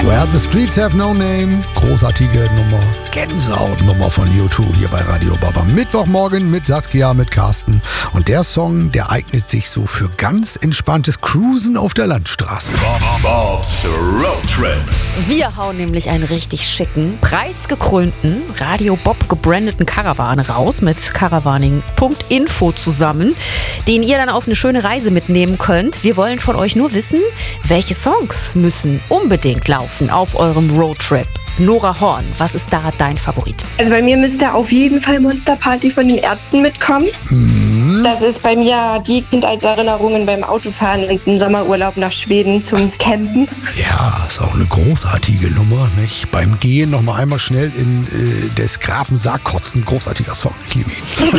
Where the Streets Have No Name. Großartige Nummer. Gänsehautnummer von U2 hier bei Radio Bob am Mittwochmorgen mit Saskia, mit Carsten. Und der Song, der eignet sich so für ganz entspanntes Cruisen auf der Landstraße. Bob's Road Trip. Wir hauen nämlich einen richtig schicken, preisgekrönten, Radio Bob gebrandeten Caravan raus mit caravaning.info zusammen, den ihr dann auf eine schöne Reise mitnehmen könnt. Wir wollen von euch nur wissen, welche Songs müssen unbedingt laufen auf eurem Roadtrip. Nora Horn, was ist da dein Favorit? Also bei mir müsste auf jeden Fall Monster Party von den Ärzten mitkommen. Das ist bei mir die Kindheitserinnerungen beim Autofahren und einen Sommerurlaub nach Schweden zum Campen. Ja, ist auch eine großartige Nummer, nicht? Beim Gehen noch mal einmal schnell in des Grafen Sarg kotzen. Großartiger Song, ich liebe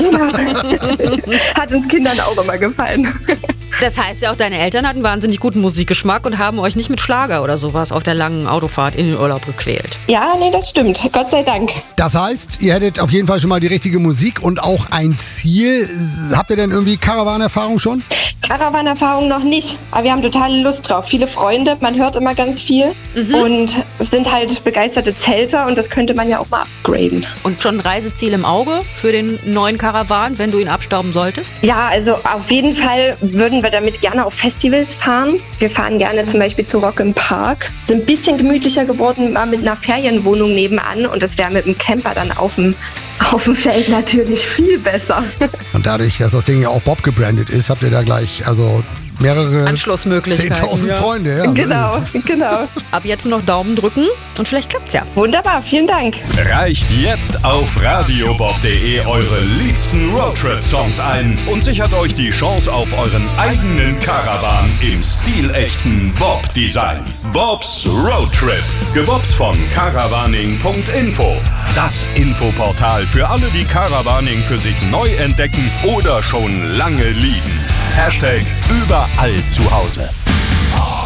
ihn. Hat uns Kindern auch immer gefallen. Das heißt ja auch, deine Eltern hatten wahnsinnig guten Musikgeschmack und haben euch nicht mit Schlager oder sowas auf der langen Autofahrt in den Urlaub gequält. Ja, nee, das stimmt. Gott sei Dank. Das heißt, ihr hättet auf jeden Fall schon mal die richtige Musik und auch ein Ziel. Habt ihr denn irgendwie Caravan-Erfahrung schon? Caravan-Erfahrung noch nicht, aber wir haben totale Lust drauf. Viele Freunde, man hört immer ganz viel und sind halt begeisterte Zelter und das könnte man ja auch mal upgraden. Und schon ein Reiseziel im Auge für den neuen Caravan, wenn du ihn abstauben solltest? Ja, also auf jeden Fall würden wir damit gerne auf Festivals fahren. Wir fahren gerne zum Beispiel zu Rock im Park. Sind ein bisschen gemütlicher geworden, mal mit einer Ferienwohnung nebenan und das wäre mit dem Camper dann auf dem Feld natürlich viel besser. Und dadurch, dass das Ding ja auch Bob gebrandet ist, habt ihr da gleich mehrere Anschlussmöglichkeiten. 10.000 Freunde. Ja. Genau. Ab jetzt noch Daumen drücken und vielleicht klappt's ja. Wunderbar, vielen Dank. Reicht jetzt auf radiobob.de eure liebsten Roadtrip-Songs ein und sichert euch die Chance auf euren eigenen Caravan im stilechten Bob-Design. Bob's Road Trip, gebobbt von caravaning.info. Das Infoportal für alle, die Caravaning für sich neu entdecken oder schon lange lieben. #überall zu Hause.